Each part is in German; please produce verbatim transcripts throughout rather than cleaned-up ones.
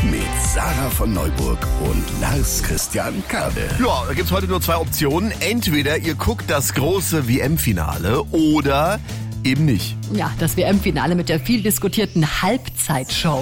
mit Sarah von Neuburg und Lars Christian Kade. Ja, da gibt's heute nur zwei Optionen. Entweder ihr guckt das große W M-Finale oder eben nicht. Ja, das W M-Finale mit der viel diskutierten Halbzeitshow.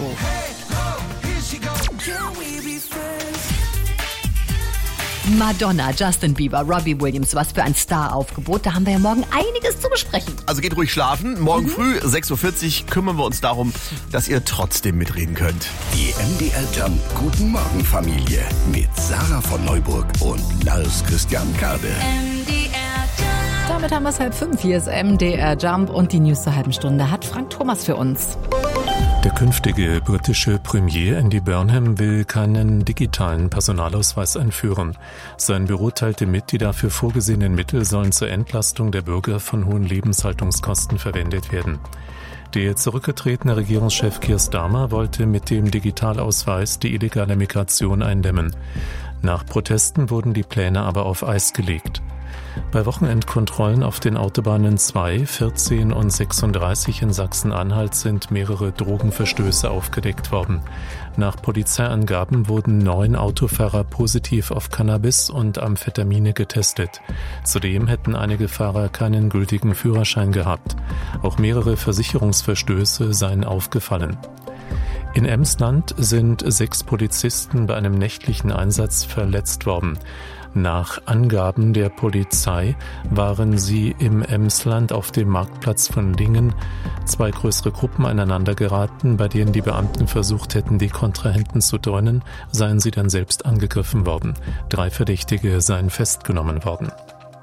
Madonna, Justin Bieber, Robbie Williams, was für ein Star-Aufgebot. Da haben wir ja morgen einiges zu besprechen. Also geht ruhig schlafen. Morgen mhm. früh, sechs Uhr vierzig, kümmern wir uns darum, dass ihr trotzdem mitreden könnt. Die M D R Jump Guten Morgen Familie mit Sarah von Neuburg und Lars Christian Kade. M D R Jump. Damit haben wir es halb fünf. Hier ist M D R Jump und die News zur halben Stunde hat Frank Thomas für uns. Der künftige britische Premier Andy Burnham will keinen digitalen Personalausweis einführen. Sein Büro teilte mit, die dafür vorgesehenen Mittel sollen zur Entlastung der Bürger von hohen Lebenshaltungskosten verwendet werden. Der zurückgetretene Regierungschef Keir Starmer wollte mit dem Digitalausweis die illegale Migration eindämmen. Nach Protesten wurden die Pläne aber auf Eis gelegt. Bei Wochenendkontrollen auf den Autobahnen zwei, vierzehn und sechsunddreißig in Sachsen-Anhalt sind mehrere Drogenverstöße aufgedeckt worden. Nach Polizeiangaben wurden neun Autofahrer positiv auf Cannabis und Amphetamine getestet. Zudem hätten einige Fahrer keinen gültigen Führerschein gehabt. Auch mehrere Versicherungsverstöße seien aufgefallen. In Emsland sind sechs Polizisten bei einem nächtlichen Einsatz verletzt worden. Nach Angaben der Polizei waren sie im Emsland auf dem Marktplatz von Lingen zwei größere Gruppen aneinander geraten, bei denen die Beamten versucht hätten, die Kontrahenten zu dröhnen, seien sie dann selbst angegriffen worden. Drei Verdächtige seien festgenommen worden.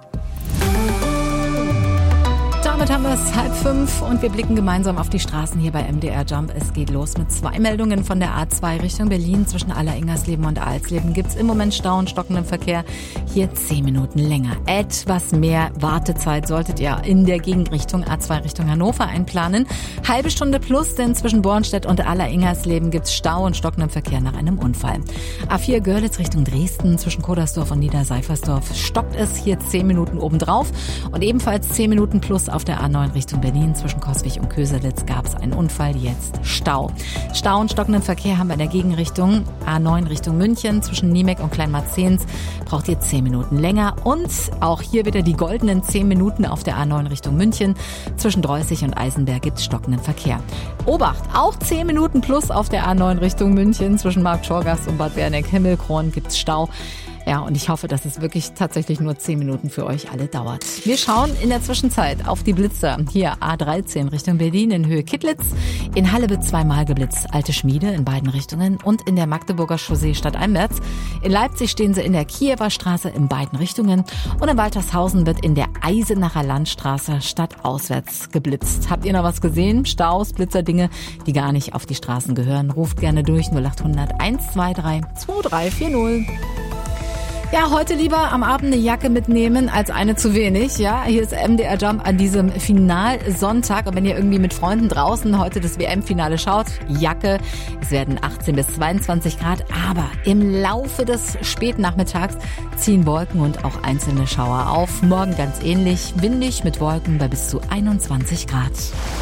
Damit haben wir es halb fünf und wir blicken gemeinsam auf die Straßen hier bei M D R Jump. Es geht los mit zwei Meldungen von der A zwei Richtung Berlin. Zwischen Aller-Ingersleben und Alsleben gibt es im Moment Stau und stockenden Verkehr. Hier zehn Minuten länger. Etwas mehr Wartezeit solltet ihr in der Gegenrichtung A zwei Richtung Hannover einplanen. Halbe Stunde plus, denn zwischen Bornstedt und Aller-Ingersleben gibt es Stau und stockenden Verkehr nach einem Unfall. A vier Görlitz Richtung Dresden. Zwischen Kodersdorf und Niederseifersdorf stockt es hier zehn Minuten obendrauf. Und ebenfalls zehn Minuten plus auf der A neun Richtung Berlin. Zwischen Coswig und Köselitz gab es einen Unfall, jetzt Stau. Stau und stockenden Verkehr haben wir in der Gegenrichtung. A neun Richtung München. Zwischen Niemek und Kleinmarzens braucht ihr zehn Minuten länger. Und auch hier wieder die goldenen zehn Minuten auf der A neun Richtung München. Zwischen Dreußig und Eisenberg gibt es stockenden Verkehr. Obacht, auch zehn Minuten plus auf der A neun Richtung München. Zwischen Marktschorgast und Bad Berneck-Himmelkron gibt es Stau. Ja, und ich hoffe, dass es wirklich tatsächlich nur zehn Minuten für euch alle dauert. Wir schauen in der Zwischenzeit auf die Blitzer. Hier A dreizehn Richtung Berlin in Höhe Kittlitz. In Halle wird zweimal geblitzt. Alte Schmiede in beiden Richtungen und in der Magdeburger Chaussee stadteinwärts. In Leipzig stehen sie in der Kiewer Straße in beiden Richtungen. Und in Waltershausen wird in der Eisenacher Landstraße stadtauswärts geblitzt. Habt ihr noch was gesehen? Staus, Blitzerdinge, die gar nicht auf die Straßen gehören? Ruft gerne durch null acht hundert eins zwei drei zwei drei vier null. Ja, heute lieber am Abend eine Jacke mitnehmen als eine zu wenig. Ja, hier ist M D R Jump an diesem Finalsonntag. Und wenn ihr irgendwie mit Freunden draußen heute das W M-Finale schaut, Jacke. Es werden achtzehn bis zweiundzwanzig Grad. Aber im Laufe des späten Nachmittags ziehen Wolken und auch einzelne Schauer auf. Morgen ganz ähnlich, windig mit Wolken bei bis zu einundzwanzig Grad.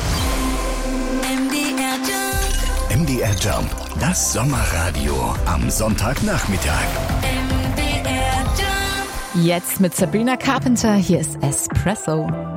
M D R Jump. M D R Jump, das Sommerradio am Sonntagnachmittag. Jetzt mit Sabrina Carpenter, hier ist Espresso.